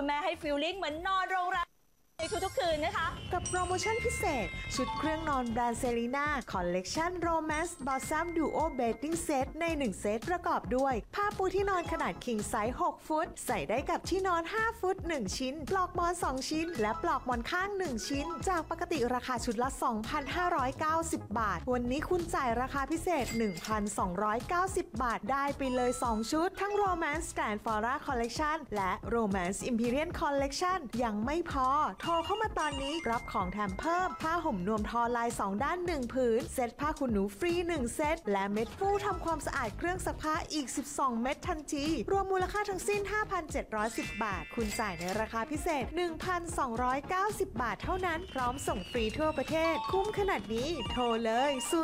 คุณแม่ให้ฟีลลิ่งเหมือนนอนโรงแรมในทุกๆคืนนะคะกับโปรโมชั่นพิเศษ ชุดเครื่องนอนแบรนด์เซรีนาคอลเลกชันโรแมนส์บอสซัมดูโอเบดดิ้งเซตใน1เซตประกอบด้วยผ้าปูที่นอนขนาดคิงไซส์6ฟุตใส่ได้กับที่นอน5ฟุต1ชิ้นปลอกหมอน2ชิ้นและปลอกหมอนข้าง1ชิ้นจากปกติราคาชุดละ 2,590 บาทวันนี้คุณจ่ายราคาพิเศษ 1,290 บาทได้ไปเลย2ชุดทั้งโรแมนส์แกรนด์ฟลอร่าคอลเลกชันและโรแมนส์อิมพีเรียลคอลเลกชันยังไม่พอโทรเข้ามาตอนนี้รับของแถมเพิ่มผ้าห่มนวมทอลาย2ด้าน1ผืนเซตผ้าขนหนูฟรี1เซตและเม็ดฟูทำความสะอาดเครื่องซักผ้าอีก12เม็ดทันทีรวมมูลค่าทั้งสิ้น 5,710 บาทคุณจ่ายในราคาพิเศษ 1,290 บาทเท่านั้นพร้อมส่งฟรีทั่วประเทศคุ้มขนาดนี้โทรเลย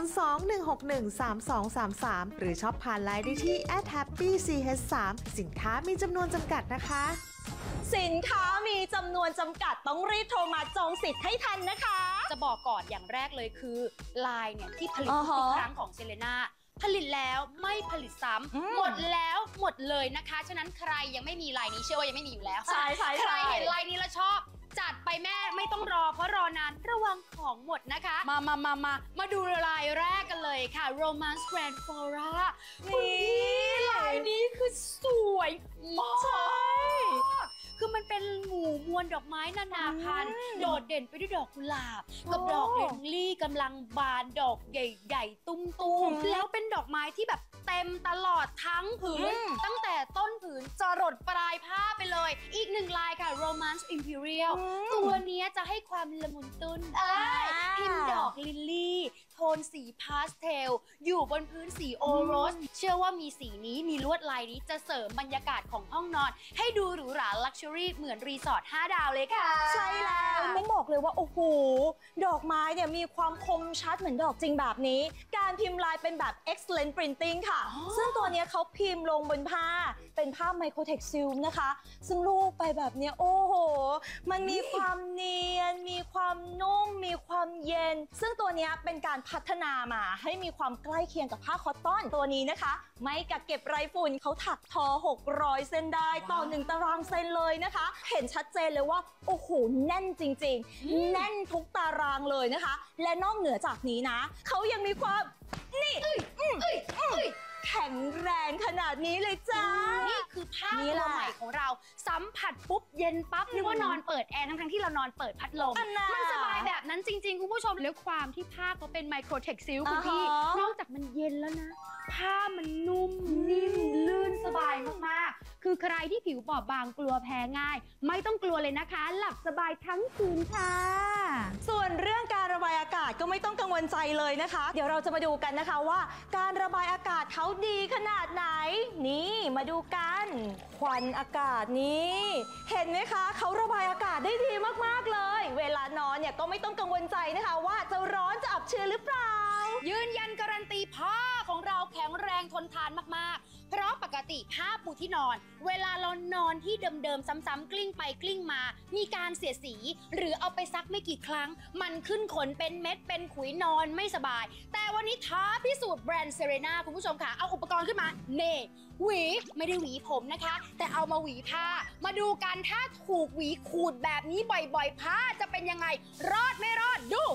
02-161-3233 หรือช็อปผ่านไลน์ได้ที่ @happych3 สินค้ามีจำนวนจำกัดนะคะสินค้ามีจำนวนจำกัดต้องรีบโทรมาจองสิทธิ์ให้ทันนะคะจะบอกก่อนอย่างแรกเลยคือลายเนี่ยที่ผลิตทุกครั้งของเซเลน่าผลิตแล้วไม่ผลิตซ้ำหมดแล้วหมดเลยนะคะฉะนั้นใครยังไม่มีลายนี้เชื่อว่ายังไม่มีอยู่แล้วใช่ใครเห็นลายนี้แล้วชอบจัดไปแม่ไม่ต้องรอเพราะรอนานระวังของหมดนะคะมาดูลายแรกกันเลยค่ะ Romance Grand Flora นี่ลายนี้คือสวยมากคือมันเป็นหมู่มวลดอกไม้นานาพันธุ์โดดเด่นไปด้วยดอกกุหลาบกับดอกเดนลี่กำลังบานดอกใหญ่ๆตุ้มๆแล้วเป็นดอกไม้ที่แบบเต็มตลอดทั้งผืนตั้งแต่ต้นผืนจรดปลายผ้าไปเลยอีกหนึ่งลายค่ะ Romance Imperial ตัวนี้จะให้ความละมุนตุ้นพิมพ์ดอกลิลลี่โทนสีพาสเทลอยู่บนพื้นสีโอโรสเชื่อว่ามีสีนี้มีลวดลายนี้จะเสริมบรรยากาศของห้องนอนให้ดูหรูหราลักชัวรี่เหมือนรีสอร์ท5 ดาวเลยค่ะใช่แล้วต้องบอกเลยว่าโอ้โหดอกไม้เนี่ยมีความคมชัดเหมือนดอกจริงแบบนี้การพิมพ์ลายเป็นแบบ excellent printing ค่ะซึ่งตัวนี้เขาพิมพ์ลงบนผ้าเป็นผ้าไมโครเทคซิลนะคะซึ่งลูกไปแบบนี้โอ้โหมันมีความเนียนมีความนุ่มมีความเย็นซึ่งตัวนี้เป็นการพัฒนามาให้มีความใกล้เคียงกับผ้าคอตตอนตัวนี้นะคะไม่กักเก็บไรฝุ่นเขาถักทอ600 เส้นได้ต่อ1 ตารางเซนเลยนะคะเห็นชัดเจนเลยว่าโอ้โหแน่นจริงๆแน่นทุกตารางเลยนะคะและนอกเหนือจากนี้นะเขายังมีความนี่แข็งแรงขนาดนี้เลยจ้านี่คือผ้าตัวใหม่ของเราสัมผัสปุ๊บเย็นปั๊บนึกว่านอนเปิดแอร์ทั้งที่เรานอนเปิดพัดลมมันสบายแบบนั้นจริงๆคุณผู้ชมแล้วความที่ผ้าเขาเป็นไมโครเทคซิลคุณพี่นอกจากมันเย็นแล้วนะผ้ามันนุ่มนิ่มลื่นสบายมากๆคือใครที่ผิวบอบบางกลัวแพ้ง่ายไม่ต้องกลัวเลยนะคะหลับสบายทั้งคืนค่ะส่วนเรื่องการระบายอากาศก็ไม่ต้องกังวลใจเลยนะคะเดี๋ยวเราจะมาดูกันนะคะว่าการระบายอากาศเขาดีขนาดไหนนี่มาดูกันควันอากาศนี้เห็นไหมคะเขาระบายอากาศได้ดีมากๆเลยเวลานอนเนี่ยก็ไม่ต้องกังวลใจนะคะว่าจะร้อนจะอับชื้นหรือเปล่ายืนยันการันตีผ้าของเราแข็งแรงทนทานมากๆเพราะปกติผ้าปูที่นอนเวลาเรานอนที่เดิมๆซ้ำๆกลิ้งไปกลิ้งมามีการเสียสีหรือเอาไปซักไม่กี่ครั้งมันขึ้นขนเป็นเม็ดเป็นขุยนอนไม่สบายแต่วันนี้ท้าพิสูจน์แบรนด์เซเรน่าคุณผู้ชมค่ะเอาอุปกรณ์ขึ้นมาเน่หวีไม่ได้หวีผมนะคะแต่เอามาหวีผ้ามาดูกันถ้าถูกหวีขูดแบบนี้บ่อยๆผ้าจะเป็นยังไงรอดไม่รอดดู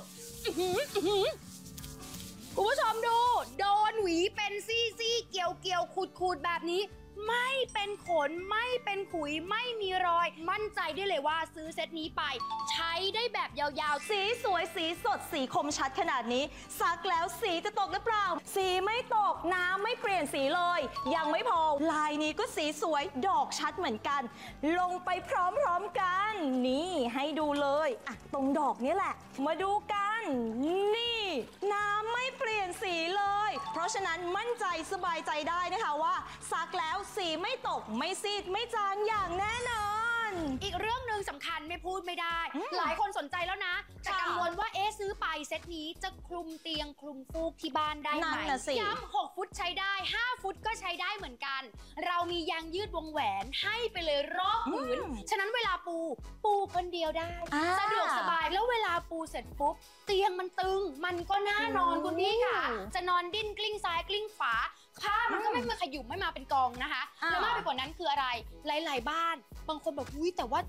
คุณผู้ชมดูโดนหวีเป็นซี่ๆเกี่ยวขูดแบบนี้ไม่เป็นขนไม่เป็นขุยไม่มีรอยมั่นใจได้เลยว่าซื้อเซตนี้ไปใช้ได้แบบยาวๆสีสวยสีสดสีคมชัดขนาดนี้ซักแล้วสีจะตกหรือเปล่าสีไม่ตกน้ำไม่เปลี่ยนสีเลยยังไม่พอลายนี้ก็สีสวยดอกชัดเหมือนกันลงไปพร้อมๆกันนี่ให้ดูเลยอ่ะตรงดอกนี้แหละมาดูกันนี่น้ำไม่เปลี่ยนสีเลยเพราะฉะนั้นมั่นใจสบายใจได้นะคะว่าซักแล้วสีไม่ตกไม่ซีดไม่จางอย่างแน่นอนอีกเรื่องหนึ่งสำคัญไม่พูดไม่ได้หลายคนสนใจแล้วนะแต่กังวลว่าซื้อไปเซตนี้จะคลุมเตียงคลุมฟูกที่บ้านได้ไหมย้ำ6 ฟุตใช้ได้5 ฟุตก็ใช้ได้เหมือนกันเรามียางยืดวงแหวนให้ไปเลยรอบผืนฉะนั้นเวลาปูคนเดียวได้สะดวกสบายแล้วเวลาปูเสร็จปุ๊บเตียงมันตึงมันก็น่านอนคุณพี่ค่ะจะนอนดิ้นกลิ้งซ้ายกลิ้งขวาผ้ามันก็ไม่มาขยุมไม่มาเป็นกองนะคะแล้วมากไปกว่านั้นคืออะไรหลายๆบ้านบางคนบอกอุ้ยแต่ว่า